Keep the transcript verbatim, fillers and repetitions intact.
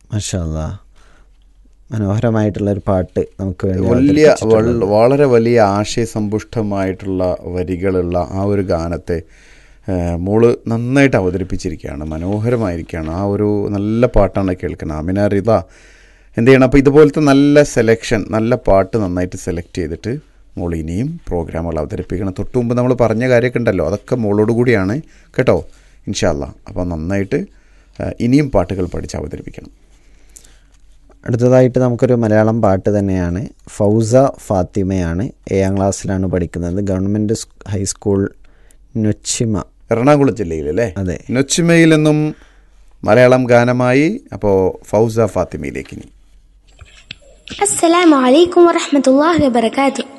മാഷാ അല്ലാഹ്, മനോഹരമായിട്ടുള്ളൊരു പാട്ട് നമുക്ക് വേണ്ടി വലിയ അവതരിപ്പിച്ചിട്ടുള്ളത്. വളരെ വലിയ ആശയസമ്പുഷ്ടമായിട്ടുള്ള വരികളുള്ള ആ ഒരു ഗാനത്തെ മോള് നന്നായിട്ട് അവതരിപ്പിച്ചിരിക്കുകയാണ്, മനോഹരമായിരിക്കുകയാണ്. ആ ഒരു നല്ല പാട്ടാണ് കേൾക്കുന്നത്. അമിന റിത എന്ത് ചെയ്യണം, അപ്പോൾ ഇതുപോലത്തെ നല്ല സെലക്ഷൻ, നല്ല പാട്ട് നന്നായിട്ട് സെലക്ട് ചെയ്തിട്ട് മോൾ ഇനിയും പ്രോഗ്രാമുകൾ അവതരിപ്പിക്കണം. തൊട്ട് മുമ്പ് നമ്മൾ പറഞ്ഞ കാര്യമൊക്കെ ഉണ്ടല്ലോ, അതൊക്കെ മോളോട് കൂടിയാണ് കേട്ടോ, ഇൻഷാ അല്ലാ. അപ്പോൾ നന്നായിട്ട് ഇനിയും പാട്ടുകൾ പഠിച്ച് അവതരിപ്പിക്കണം. അടുത്തതായിട്ട് നമുക്കൊരു മലയാളം പാട്ട് തന്നെയാണ്. ഫൗസ ഫാത്തിമയാണ്, ഏഴാം ക്ലാസ്സിലാണ് പഠിക്കുന്നത്, ഗവൺമെൻറ് ഹൈസ്കൂൾ നൊച്ചിമ, എറണാകുളം ജില്ലയിലല്ലേ? അതെ. നൊച്ചിമയിൽ നിന്നും മലയാളം ഗാനമായി. അപ്പോൾ ഫൗസ ഫാത്തിമയിലേക്ക് ഇനി. അസ്സലാമു അലൈക്കും വറഹ്മത്തുള്ളാഹി വബറകാതുഹു.